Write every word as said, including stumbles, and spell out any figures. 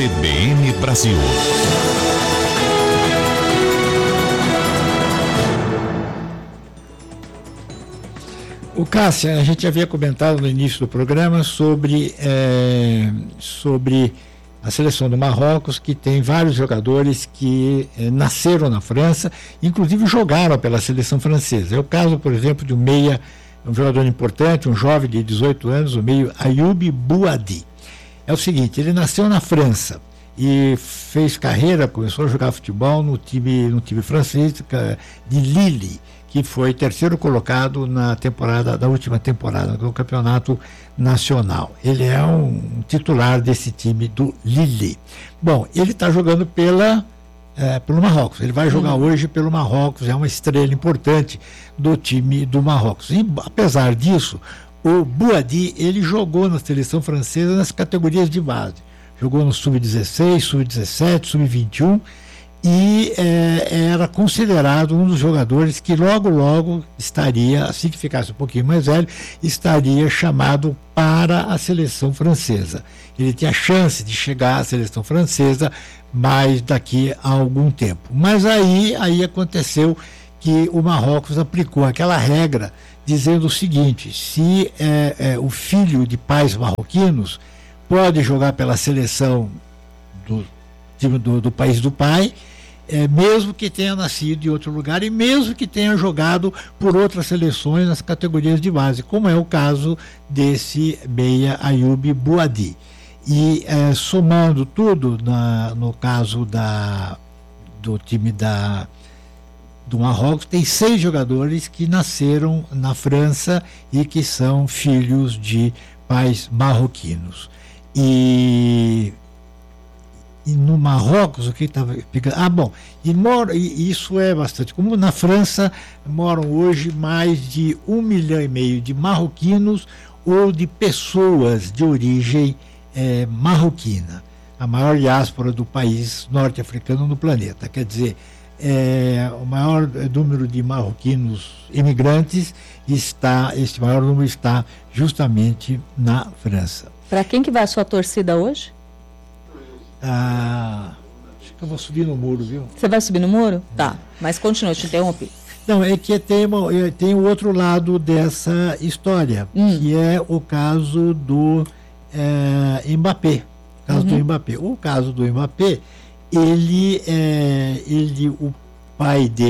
C B N Brasil. O Cássia, a gente havia comentado no início do programa sobre, é, sobre a seleção do Marrocos, que tem vários jogadores que é, nasceram na França, inclusive jogaram pela seleção francesa. É o caso, por exemplo, de um meia, um jogador importante, um jovem de dezoito anos, o meio Ayoub Bouadi. É o seguinte, ele nasceu na França e fez carreira, começou a jogar futebol no time, no time francês de Lille, que foi terceiro colocado na temporada, da última temporada do Campeonato Nacional. Ele é um titular desse time do Lille. Bom, ele está jogando pela, é, pelo Marrocos. Ele vai jogar uhum. hoje pelo Marrocos, é uma estrela importante do time do Marrocos. E, apesar disso, o Bouadi, ele jogou na seleção francesa nas categorias de base. Jogou no sub dezesseis, sub dezessete, sub vinte e um, e é, era considerado um dos jogadores que logo, logo estaria, assim que ficasse um pouquinho mais velho, estaria chamado para a seleção francesa. Ele tinha chance de chegar à seleção francesa, mas daqui a algum tempo. Mas aí, aí aconteceu que o Marrocos aplicou aquela regra dizendo o seguinte: se é, é, o filho de pais marroquinos pode jogar pela seleção do Do, do país do pai, é, mesmo que tenha nascido em outro lugar e mesmo que tenha jogado por outras seleções nas categorias de base, como é o caso desse meia Ayoub Bouadi. E é, somando tudo, na, no caso da, do time da, do Marrocos, tem seis jogadores que nasceram na França e que são filhos de pais marroquinos. E E no Marrocos, o que estava pegando. Ah, bom, e, mora, e isso é bastante comum. Na França moram hoje mais de um milhão e meio de marroquinos ou de pessoas de origem é, marroquina, a maior diáspora do país norte-africano no planeta. Quer dizer, é, o maior número de marroquinos imigrantes está, esse maior número está justamente na França. Para quem que vai a sua torcida hoje? Ah, acho que eu vou subir no muro, viu? Você vai subir no muro? Tá, mas continua, te interrompi. Não, é que tem, tem o outro lado dessa história, hum. que é o caso do é, Mbappé. O caso uhum. do Mbappé. O caso do Mbappé, ele, é, ele, o pai dele